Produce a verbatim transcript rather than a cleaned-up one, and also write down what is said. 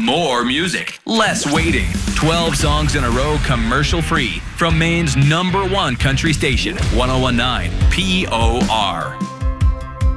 More music, less waiting. twelve songs in a row commercial free from Maine's number one country station, one oh one point nine P O R.